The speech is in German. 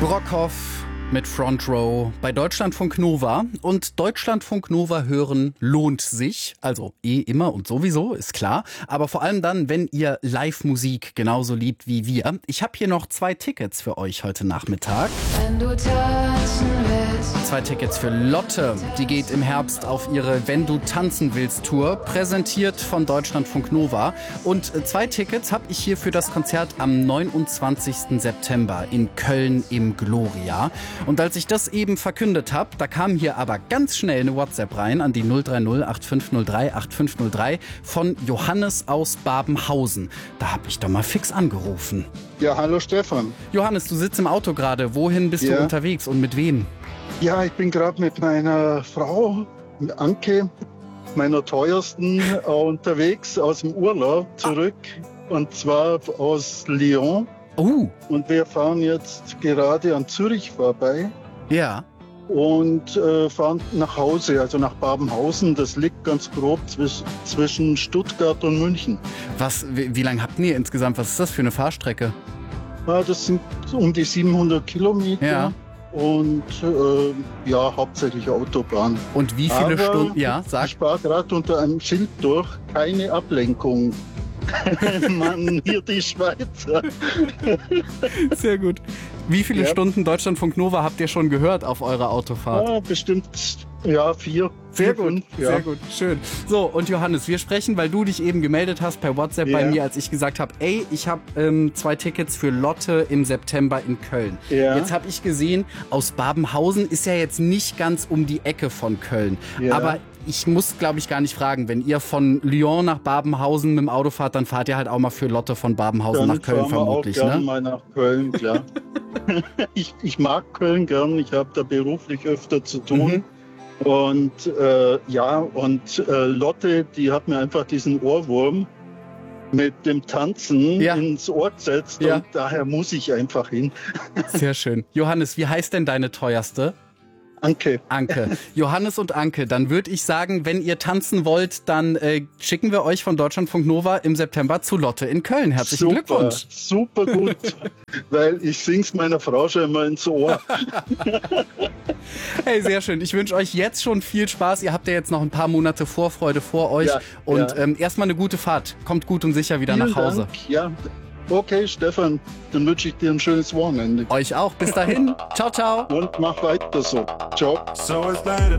Brockhoff mit Front Row bei Deutschlandfunk Nova. Und Deutschlandfunk Nova hören lohnt sich. Also immer und sowieso, ist klar. Aber vor allem dann, wenn ihr Live-Musik genauso liebt wie wir. Ich habe hier noch 2 Tickets für euch heute Nachmittag. Wenn du tanzen willst. 2 Tickets für Lotte. Die geht im Herbst auf ihre Wenn du tanzen willst Tour. Präsentiert von Deutschlandfunk Nova. Und 2 Tickets habe ich hier für das Konzert am 29. September in Köln im Gloria. Und als ich das eben verkündet habe, da kam hier aber ganz schnell eine WhatsApp rein an die 030 8503 8503 von Johannes aus Babenhausen. Da habe ich doch mal fix angerufen. Ja, hallo Stefan. Johannes, du sitzt im Auto gerade. Wohin bist du unterwegs und mit wem? Ja, ich bin gerade mit meiner Frau, mit Anke, meiner teuersten, unterwegs aus dem Urlaub zurück. Und zwar aus Lyon. Und wir fahren jetzt gerade an Zürich vorbei. Ja. Und fahren nach Hause, also nach Babenhausen. Das liegt ganz grob zwischen Stuttgart und München. Wie lange habt ihr insgesamt? Was ist das für eine Fahrstrecke? Ja, das sind um die 700 Kilometer. Ja. Und hauptsächlich Autobahn. Und wie viele Stunden? Ja, sag. Ich fahre gerade unter einem Schild durch, keine Ablenkung. Mann, hier die Schweizer. Sehr gut. Wie viele Stunden Deutschlandfunk Nova habt ihr schon gehört auf eurer Autofahrt? Ja, bestimmt 4. Sehr gut, 5, ja. Sehr gut, schön. So, und Johannes, wir sprechen, weil du dich eben gemeldet hast per WhatsApp bei mir, als ich gesagt habe, ich habe 2 Tickets für Lotte im September in Köln. Ja. Jetzt habe ich gesehen, aus Babenhausen ist ja jetzt nicht ganz um die Ecke von Köln. Ja. Aber ich muss, glaube ich, gar nicht fragen. Wenn ihr von Lyon nach Babenhausen mit dem Auto fahrt, dann fahrt ihr halt auch mal für Lotte von Babenhausen nach Köln vermutlich, auch ne? Mal nach Köln, klar. ich mag Köln gern, ich habe da beruflich öfter zu tun. Und Lotte, die hat mir einfach diesen Ohrwurm mit dem Tanzen ins Ohr gesetzt und daher muss ich einfach hin. Sehr schön. Johannes, wie heißt denn deine teuerste? Anke. Johannes und Anke, dann würde ich sagen, wenn ihr tanzen wollt, dann schicken wir euch von Deutschlandfunk Nova im September zu Lotte in Köln. Herzlichen Glückwunsch. Super gut, weil ich sing's meiner Frau schon immer ins Ohr. Hey, sehr schön. Ich wünsche euch jetzt schon viel Spaß. Ihr habt ja jetzt noch ein paar Monate Vorfreude vor euch. Und erstmal eine gute Fahrt. Kommt gut und sicher wieder nach Hause. Dank. Ja. Okay, Stefan, dann wünsche ich dir ein schönes Wochenende. Euch auch. Bis dahin. Ciao, ciao. Und mach weiter so. Ciao. So it's better.